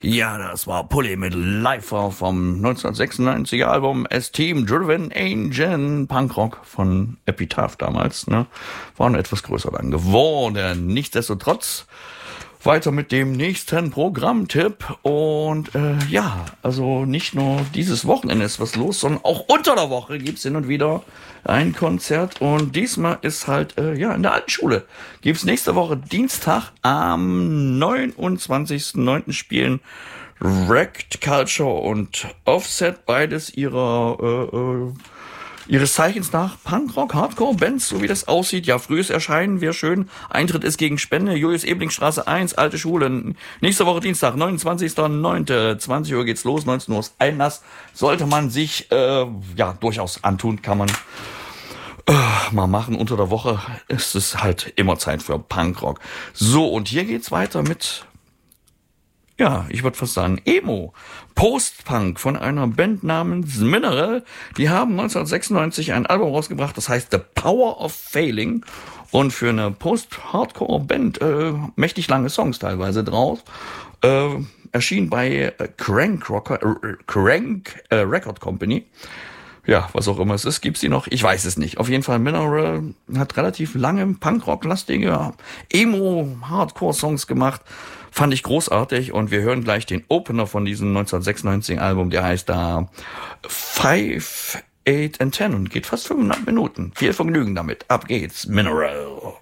Ja, das war Pully mit Lifer vom 1996er Album Esteem Driven Angel, Punkrock von Epitaph damals, ne? War noch etwas größer dann geworden. Nichtsdestotrotz weiter mit dem nächsten Programmtipp und also nicht nur dieses Wochenende ist was los, sondern auch unter der Woche gibt's hin und wieder ein Konzert und diesmal ist halt in der alten Schule. Gibt's nächste Woche Dienstag am 29.09. spielen Wrecked Culture und Offset, beides ihres Zeichens nach Punkrock, Hardcore-Bands, so wie das aussieht. Ja, frühes Erscheinen wäre schön. Eintritt ist gegen Spende. Julius-Ebling-Straße 1, Alte Schule. Nächste Woche Dienstag, 29.09. 20 Uhr geht's los, 19 Uhr ist Einlass. Sollte man sich durchaus antun, kann man mal machen. Unter der Woche ist es halt immer Zeit für Punkrock. So, und hier geht's weiter mit... Ja, ich würde fast sagen Emo. Post-Punk von einer Band namens Mineral. Die haben 1996 ein Album rausgebracht, das heißt The Power of Failing. Und für eine Post-Hardcore-Band mächtig lange Songs teilweise drauf. Erschien bei Crank Record Company. Ja, was auch immer es ist, gibt's die noch? Ich weiß es nicht. Auf jeden Fall, Mineral hat relativ lange Punkrock-lastige Emo-Hardcore-Songs gemacht. Fand ich großartig und wir hören gleich den Opener von diesem 1996 Album, der heißt da 5, 8 and 10 und geht fast 5,5 Minuten. Viel Vergnügen damit. Ab geht's, Mineral.